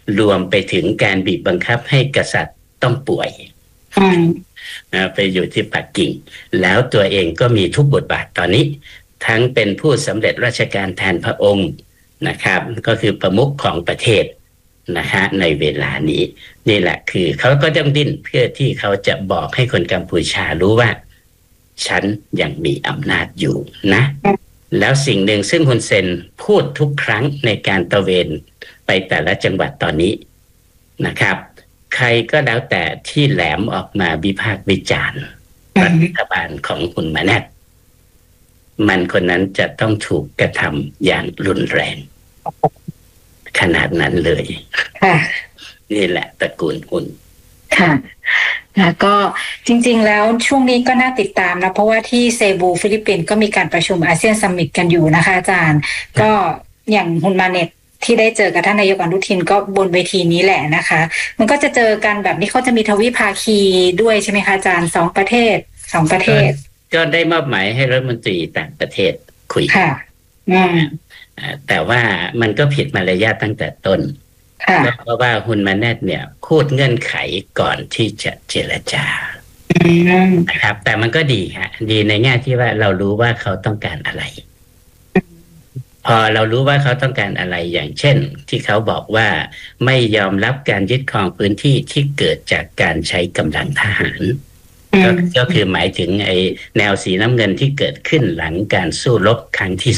รวมไปถึงการบีบบังคับให้กษัตริย์ต้องป่วยไปอยู่ที่ปักกิ่งแล้วตัวเองก็มีทุกบทบาทตอนนี้ทั้งเป็นผู้สำเร็จราชการแทนพระองค์นะครับก็คือประมุขของประเทศนะฮะในเวลานี้นี่แหละคือเขาก็ต้องดิ้นเพื่อที่เขาจะบอกให้คนกัมพูชารู้ว่าฉันยังมีอำนาจอยู่นะแล้วสิ่งหนึ่งซึ่งฮุนเซนพูดทุกครั้งในการตระเวนไปแต่ละจังหวัดตอนนี้นะครับใครก็แล้วแต่ที่แหลมออกมาวิพากษ์วิจารณ์รัฐบาลของคุณมาแนตมันคนนั้นจะต้องถูกกระทำอย่างรุนแรงขนาดนั้นเลยนี่แหละตระกูลฮุนค่ะแล้วก็จริงๆแล้วช่วงนี้ก็น่าติดตามนะเพราะว่าที่เซบูฟิลิปปินส์ก็มีการประชุมอาเซียนซัมมิตกันอยู่นะคะอาจารย์ก็อย่างฮุนมาเน็ตที่ได้เจอกับท่านนายกอนุทินก็บนเวทีนี้แหละนะคะมันก็จะเจอกันแบบนี้เขาจะมีทวิภาคีด้วยใช่ไหมคะอาจารย์2 ประเทศก็ได้มอบหมายให้รัฐมนตรีต่างประเทศคุยค่ะแต่ว่ามันก็ผิดมารยาทตั้งแต่ต้นเพราะว่าฮุนมาเน็ตเนี่ยพูดเงื่อนไขก่อนที่จะเจรจานะครับแต่มันก็ดีฮะดีในแง่ที่ว่าเรารู้ว่าเขาต้องการอะไรพอเรารู้ว่าเขาต้องการอะไรอย่างเช่นที่เขาบอกว่าไม่ยอมรับการยึดครองพื้นที่ที่เกิดจากการใช้กำลังทหารก็คือหมายถึงไอ้แนวสีน้ำเงินที่เกิดขึ้นหลังการสู้รบครั้งที่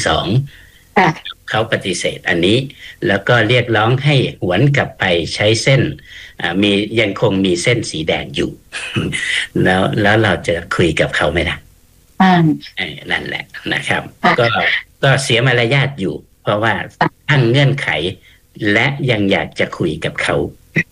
2เขาปฏิเสธอันนี้แล้วก็เรียกร้องให้หวนกลับไปใช้เส้นยังคงมีเส้นสีแดงอยู่ แล้วเราจะคุยกับเขาไหมล่ะนั่นแหละนะครับก็เสียมารยาทอยู่เพราะว่าตั้งเงื่อนไขและยังอยากจะคุยกับเขา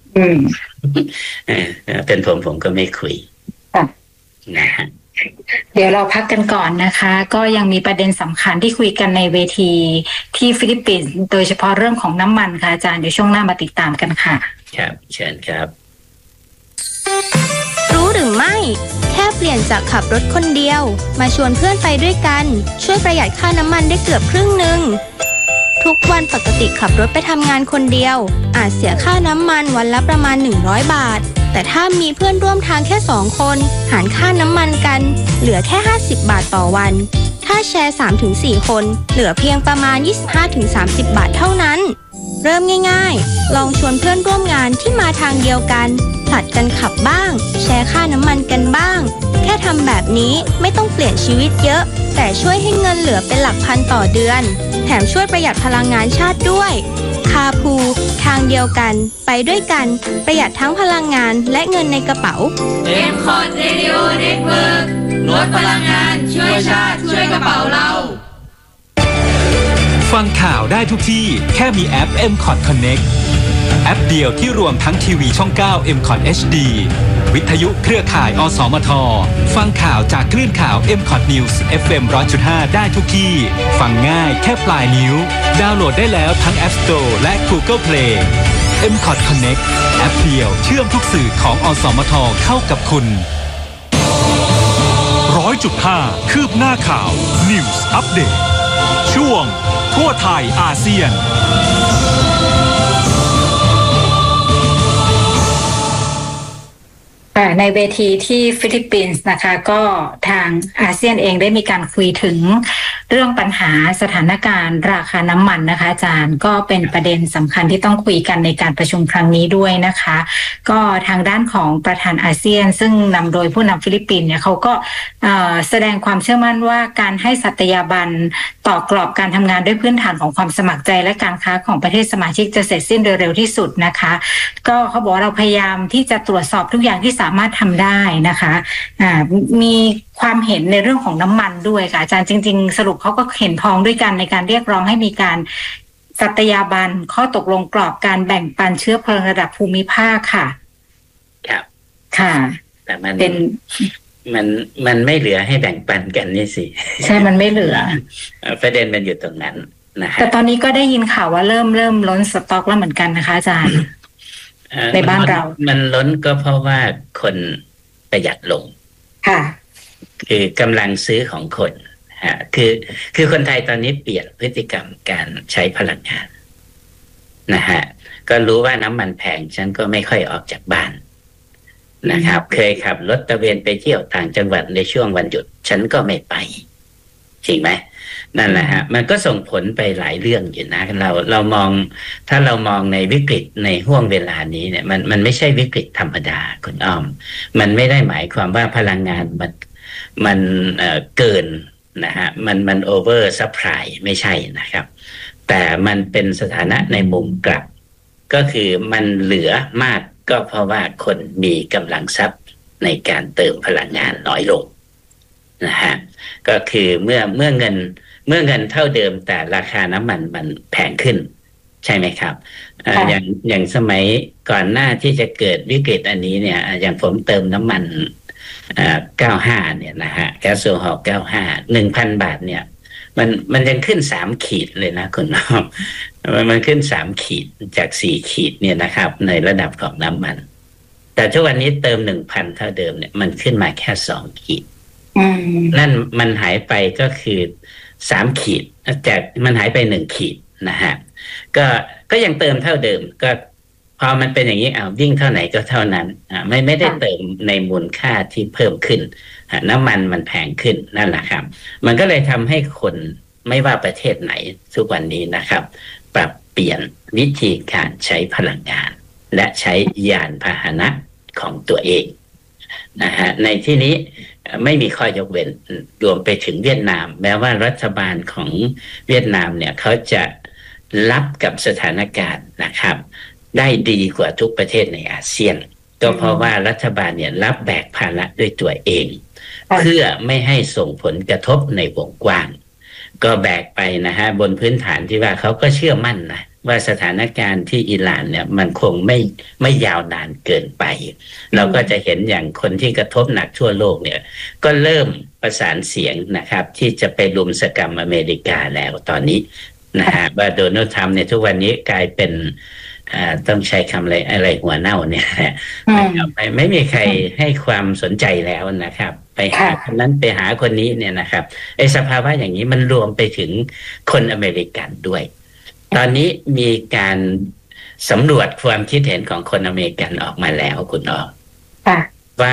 เป็นผมก็ไม่คุยนะฮะเดี๋ยวเราพักกันก่อนนะคะก็ยังมีประเด็นสำคัญที่คุยกันในเวทีที่ฟิลิปปินส์โดยเฉพาะเรื่องของน้ำมันค่ะอาจารย์เดี๋ยวช่วงหน้ามาติดตามกันค่ะครับเชิญครับรู้หรือไม่แค่เปลี่ยนจากขับรถคนเดียวมาชวนเพื่อนไปด้วยกันช่วยประหยัดค่าน้ำมันได้เกือบครึ่งนึงทุกวันปกติขับรถไปทำงานคนเดียวอาจเสียค่าน้ำมันวันละประมาณ100 บาทแต่ถ้ามีเพื่อนร่วมทางแค่2 คนหารค่าน้ำมันกันเหลือแค่50 บาทต่อวันถ้าแชร์ 3-4 คนเหลือเพียงประมาณ 25-30 บาทเท่านั้นเริ่มง่ายๆลองชวนเพื่อนร่วมงานที่มาทางเดียวกันผลัดกันขับบ้างแชร์ค่าน้ำมันกันบ้างแค่ทำแบบนี้ไม่ต้องเปลี่ยนชีวิตเยอะแต่ช่วยให้เงินเหลือเป็นหลักพันต่อเดือนแถมช่วยประหยัดพลังงานชาติด้วยคาพูทางเดียวกันไปด้วยกันประหยัดทั้งพลังงานและเงินในกระเป๋า M-Cot Radio Network ลดพลังงานช่วยชาติช่วยกระเป๋าเราฟังข่าวได้ทุกที่แค่มีแอป M-Cot Connect แอปเดียวที่รวมทั้งทีวีช่อง 9 M-Cot HD วิทยุเครือข่ายอสมทฟังข่าวจากคลื่นข่าว M-Cot News FM 100.5 ได้ทุกที่ฟังง่ายแค่ปลายนิ้วดาวน์โหลดได้แล้วทั้ง App Store และ Google Play M-Cot Connect แอปเดียวเชื่อมทุกสื่อของอสมทเข้ากับคุณ 100.5 คืบหน้าข่าว News Update ช่วงทั่วไทยอาเซียนในเวทีที่ฟิลิปปินส์นะคะก็ทางอาเซียนเองได้มีการคุยถึงเรื่องปัญหาสถานการณ์ราคาน้ำมันนะคะอาจารย์ก็เป็นประเด็นสำคัญที่ต้องคุยกันในการประชุมครั้งนี้ด้วยนะคะก็ทางด้านของประธานอาเซียนซึ่งนำโดยผู้นำฟิลิปปินส์เนี่ยเขาก็แสดงความเชื่อมั่นว่าการให้สัตยาบันต่อกรอบการทำงานด้วยพื้นฐานของความสมัครใจและการค้าของประเทศสมาชิกจะเสร็จสิ้นโดยเร็วที่สุดนะคะก็เขาบอกว่าเราพยายามที่จะตรวจสอบทุกอย่างที่สามารถทำได้นะคะมีความเห็นในเรื่องของน้ำมันด้วยค่ะอาจารย์จริงๆสรุปเขาก็เห็นพ้องด้วยกันในการเรียกร้องให้มีการสัตยาบันข้อตกลงกรอบการแบ่งปันเชื้อเพลิงระดับภูมิภาคค่ะครับค่ะแต่มันไม่เหลือให้แบ่งปันกันนี่สิใช่มันไม่เหลือประเด็นมันอยู่ตรงนั้นนะแต่ตอนนี้ก็ได้ยินข่าวว่าเริ่มล้นสต็อกแล้วเหมือนกันนะคะอาจารย์ในบ้านเรามันล้นก็เพราะว่าคนประหยัดลงค่ะคือกำลังซื้อของคนคือคนไทยตอนนี้เปลี่ยนพฤติกรรมการใช้พลังงานนะฮะก็รู้ว่าน้ำมันแพงฉันก็ไม่ค่อยออกจากบ้านนะครับเคยขับรถตระเวนไปเที่ยวต่างจังหวัดในช่วงวันหยุดฉันก็ไม่ไปจริงไหมนั่นแหละฮะมันก็ส่งผลไปหลายเรื่องอยู่นะเรามองถ้าเรามองในวิกฤตในห่วงเวลานี้เนี่ยมันไม่ใช่วิกฤตธรรมดาคุณอ้อมมันไม่ได้หมายความว่าพลังงานมันเกินนะฮะมันโอเวอร์ซัพพลายไม่ใช่นะครับแต่มันเป็นสถานะในมุมกลับก็คือมันเหลือมากก็เพราะว่าคนมีกำลังทรัพย์ในการเติมพลังงานน้อยลงนะฮะก็คือเมื่อเงินเท่าเดิมแต่ราคาน้ำมันแพงขึ้นใช่ไหมครับอย่างสมัยก่อนหน้าที่จะเกิดวิกฤตอันนี้เนี่ยอย่างผมเติมน้ำมัน95เนี่ยนะฮะแก๊สโซฮอล 95 1,000 บาทเนี่ยมันยังขึ้น3ขีดเลยนะคุณน้องมันขึ้น3ขีดจาก4ขีดเนี่ยนะครับในระดับของน้ำมันแต่ทุกวันนี้เติม 1,000 เท่าเดิมเนี่ยมันขึ้นมาแค่2ขีดนั่นมันหายไปก็คือ3ขีดจากมันหายไป1ขีดนะฮะก็ยังเติมเท่าเดิมก็พอมันเป็นอย่างนี้วิ่งเท่าไหร่ก็เท่านั้นไม่ได้เติมในมูลค่าที่เพิ่มขึ้นน้ำมันแพงขึ้นนั่นแหละครับมันก็เลยทำให้คนไม่ว่าประเทศไหนทุกวันนี้นะครับปรับเปลี่ยนวิธีการใช้พลังงานและใช้ยานพาหนะของตัวเองนะฮะในที่นี้ไม่มีข้อยกเว้นรวมไปถึงเวียดนามแม้ว่ารัฐบาลของเวียดนามเนี่ยเขาจะรับกับสถานการณ์นะครับได้ดีกว่าทุกประเทศในอาเซียนก็เพราะว่ารัฐบาลเนี่ยรับแบกภาระด้วยตัวเองเพื่อไม่ให้ส่งผลกระทบในวงกว้างก็แบกไปนะฮะบนพื้นฐานที่ว่าเขาก็เชื่อมั่นนะว่าสถานการณ์ที่อิหร่านเนี่ยมันคงไม่ยาวนานเกินไปเราก็จะเห็นอย่างคนที่กระทบหนักทั่วโลกเนี่ยก็เริ่มประสานเสียงนะครับที่จะไปรุมสกรรมอเมริกาแล้วตอนนี้นะฮะว่าโดนัลด์ทรัมป์เนี่ยทุกวันนี้กลายเป็นต้องใช้คำอะไรหัวเน่าเนี่ยไม่มีใครให้ความสนใจแล้วนะครับไปหาคนนั้นไปหาคนนี้เนี่ยนะครับไอ้สภาวะอย่างนี้มันรวมไปถึงคนอเมริกันด้วยตอนนี้มีการสำรวจความคิดเห็นของคนอเมริกันออกมาแล้วคุณอ้อว่า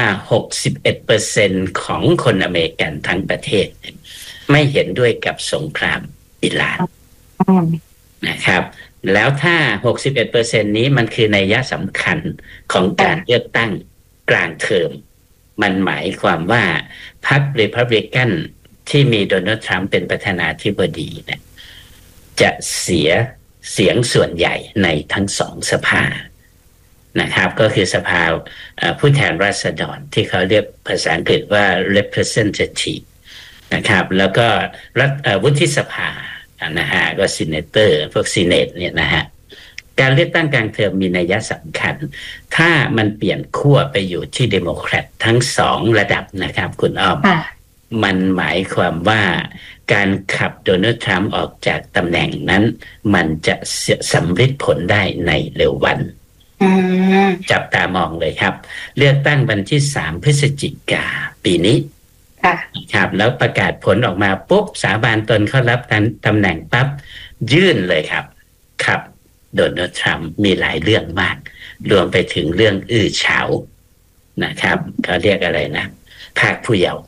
61% ของคนอเมริกันทั้งประเทศไม่เห็นด้วยกับสงครามอิหร่านนะครับแล้วถ้า 61% นี้มันคือนัยสำคัญของการเลือกตั้งกลางเทอมมันหมายความว่าพรรครีพับลิกันที่มีโดนัลด์ทรัมป์เป็นประธานาธิบดีเนี่ยจะเสียเสียงส่วนใหญ่ในทั้งสองสภานะครับก็คือสภาผู้แทนราษฎรที่เขาเรียกภาษาอังกฤษว่า representative นะครับแล้วก็วุฒิสภานะฮะก็ซีเนเตอร์พวกซีเนตเนี่ยนะฮะการเลือกตั้งกลางเทอมมีนัยสำคัญถ้ามันเปลี่ยนขั้วไปอยู่ที่เดโมแครตทั้งสองระดับนะครับคุณอ้อมมันหมายความว่าการขับโดนัลด์ทรัมป์ออกจากตำแหน่งนั้นมันจะสำฤทธิ์ผลได้ในเร็ววันจับตามองเลยครับเลือกตั้งวันที่3 พฤศจิกายนปีนี้ครับแล้วประกาศผลออกมาปุ๊บสาบานตนเข้ารับตำแหน่งปั๊บยื่นเลยครับโดนัลด์ทรัมป์มีหลายเรื่องมากรวมไปถึงเรื่องอื้อฉาวนะครับเขาเรียกอะไรนะภาคผู้เยาว์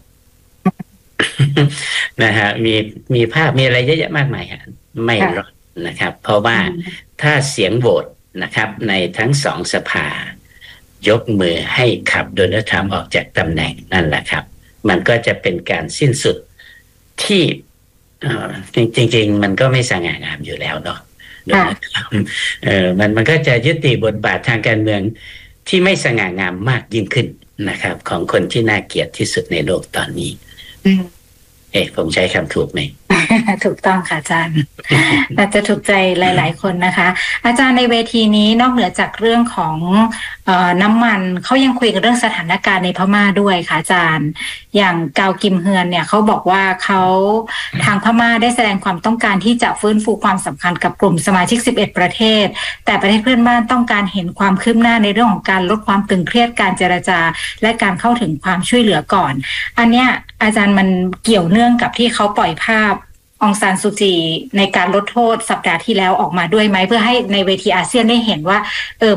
นะฮะมีภาพมีอะไรเยอะแยะมากมายฮะไม่รอดนะครับเพราะว่าถ้าเสียงโหวตนะครับในทั้งสองสภายกมือให้ขับโดนัลด์ทรัมป์ออกจากตำแหน่งนั่นแหละครับมันก็จะเป็นการสิ้นสุดที่จริงๆมันก็ไม่สง่างามอยู่แล้วเนาะมันก็จะยุติบทบาททางการเมืองที่ไม่สง่างามมากยิ่งขึ้นนะครับของคนที่น่าเกลียดที่สุดในโลกตอนนี้ผมใช้คำถูกไหมถูกต้องค่ะอาจารย์ แต่จะถูกใจหลายๆคนนะคะอาจารย์ในเวทีนี้นอกเหนือจากเรื่องของน้ำมันเขายังคุยกันเรื่องสถานการณ์ในพม่าด้วยค่ะอาจารย์อย่างกาวกิมเฮือนเนี่ยเขาบอกว่าเขาทางพม่าได้แสดงความต้องการที่จะฟื้นฟูความสัมพันธ์กับกลุ่มสมาชิก11ประเทศแต่ประเทศเพื่อนบ้านต้องการเห็นความคืบหน้าในเรื่องของการลดความตึงเครียดการเจรจาและการเข้าถึงความช่วยเหลือก่อนอันเนี้ยอาจารย์มันเกี่ยวเนื่องกับที่เขาปล่อยภาพองซานซูจีในการลดโทษสัปดาห์ที่แล้วออกมาด้วยไหมเพื่อให้ในเวทีอาเซียนได้เห็นว่า